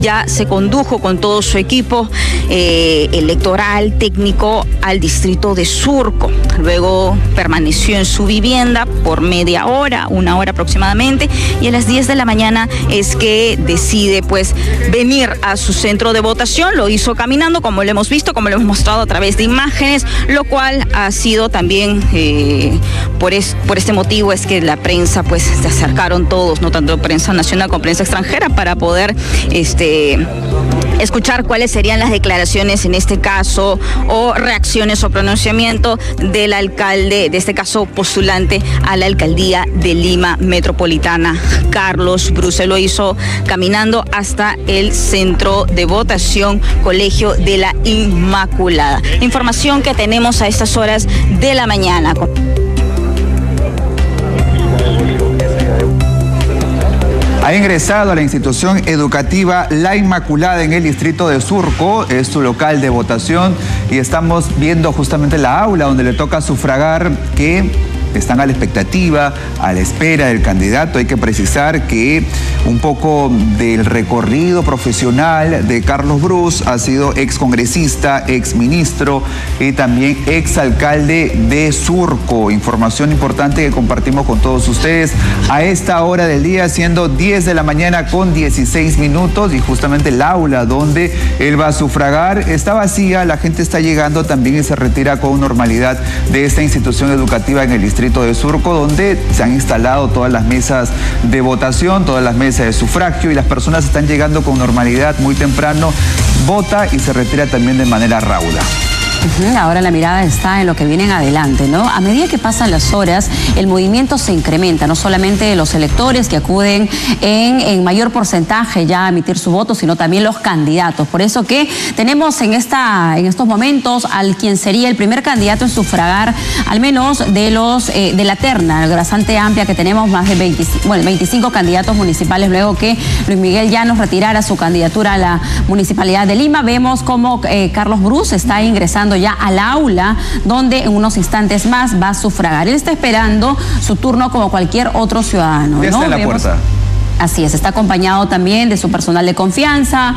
Ya se condujo con todo su equipo electoral técnico al distrito de Surco. Luego permaneció en su vivienda por media hora, una hora aproximadamente, y a las 10 de la mañana es que decide pues venir a su centro de votación. Lo hizo caminando, como lo hemos visto, como lo hemos mostrado a través de imágenes, lo cual ha sido también por este motivo es que la prensa pues se acercaron todos, no tanto prensa nacional como prensa extranjera, para poder escuchar cuáles serían las declaraciones en este caso o reacciones o pronunciamiento del alcalde, de este caso postulante a la alcaldía de Lima Metropolitana, Carlos Brus. Lo hizo caminando hasta el centro de votación Colegio de la Inmaculada. Información que tenemos a estas horas de la mañana. Ha ingresado a la institución educativa La Inmaculada en el distrito de Surco, es su local de votación, y estamos viendo justamente la aula donde le toca sufragar, que están a la expectativa, a la espera del candidato. Hay que precisar que un poco del recorrido profesional de Carlos Brus: ha sido excongresista, exministro y también exalcalde de Surco. Información importante que compartimos con todos ustedes a esta hora del día, siendo 10 de la mañana con 16 minutos, y justamente el aula donde él va a sufragar está vacía. La gente está llegando también y se retira con normalidad de esta institución educativa en el distrito de Surco, donde se han instalado todas las mesas de votación, todas las mesas de sufragio, y las personas están llegando con normalidad muy temprano, vota y se retira también de manera rauda. Ahora la mirada está en lo que viene en adelante, ¿no? A medida que pasan las horas, el movimiento se incrementa, no solamente los electores que acuden en mayor porcentaje ya a emitir su voto, sino también los candidatos. Por eso que tenemos en estos momentos al quien sería el primer candidato en sufragar, al menos de la terna bastante amplia que tenemos, más de 25 candidatos municipales, luego que Luis Miguel Llanos retirara su candidatura a la Municipalidad de Lima. Vemos cómo Carlos Brus está ingresando ya al aula, donde en unos instantes más va a sufragar. Él está esperando su turno como cualquier otro ciudadano. Ya está en la puerta. Así es, está acompañado también de su personal de confianza,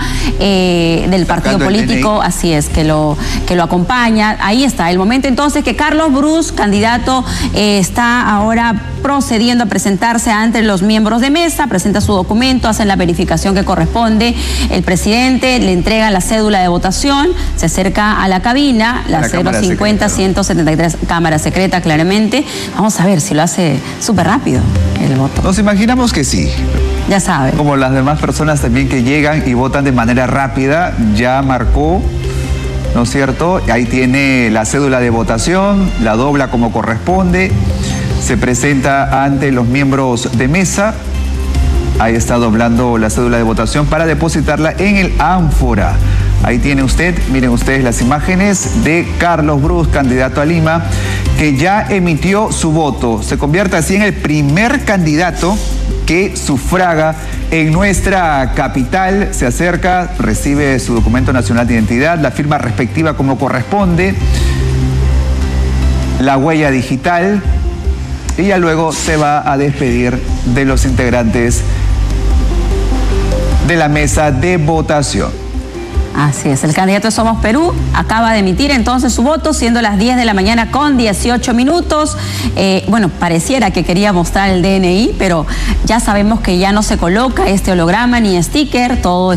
del partido político, así es, que lo acompaña. Ahí está el momento entonces que Carlos Brus, candidato, está ahora procediendo a presentarse ante los miembros de mesa, presenta su documento, hacen la verificación que corresponde, el presidente le entrega la cédula de votación, se acerca a la cabina, la 050-173, cámara secreta, claramente. Vamos a ver si lo hace súper rápido el voto. Nos imaginamos que sí. Ya sabe. Como las demás personas también que llegan y votan de manera rápida, ya marcó, ¿no es cierto? Ahí tiene la cédula de votación, la dobla como corresponde, se presenta ante los miembros de mesa. Ahí está doblando la cédula de votación para depositarla en el ánfora. Ahí tiene usted, miren ustedes las imágenes de Carlos Brus, candidato a Lima, que ya emitió su voto. Se convierte así en el primer candidato que sufraga en nuestra capital. Se acerca, recibe su documento nacional de identidad, la firma respectiva como corresponde, la huella digital, y ya luego se va a despedir de los integrantes de la mesa de votación. Así es, el candidato de Somos Perú acaba de emitir entonces su voto, siendo las 10 de la mañana con 18 minutos. Bueno, pareciera que quería mostrar el DNI, pero ya sabemos que ya no se coloca este holograma ni sticker, todo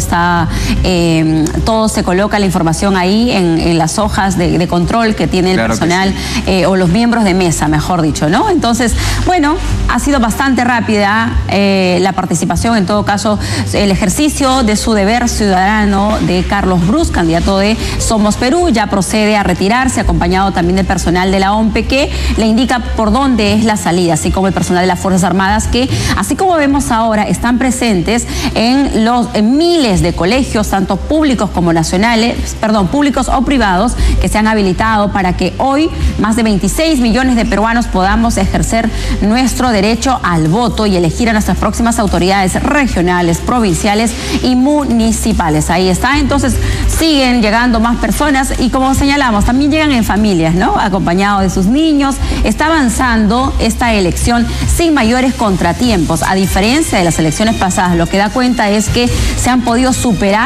se coloca la información ahí en las hojas de control que tiene el personal, o los miembros de mesa, mejor dicho, ¿no? Entonces, bueno, ha sido bastante rápida la participación, en todo caso, el ejercicio de su deber ciudadano de Carlos Brus, candidato de Somos Perú, ya procede a retirarse, acompañado también del personal de la OMPE, que le indica por dónde es la salida, así como el personal de las Fuerzas Armadas, que, así como vemos ahora, están presentes en miles de colegios, tanto públicos como públicos o privados, que se han habilitado para que hoy más de 26 millones de peruanos podamos ejercer nuestro derecho al voto y elegir a nuestras próximas autoridades regionales, provinciales y municipales. Ahí está entonces siguen llegando más personas y, como señalamos, también llegan en familias, ¿no? Acompañados de sus niños. Está avanzando esta elección sin mayores contratiempos. A diferencia de las elecciones pasadas, lo que da cuenta es que se han podido superar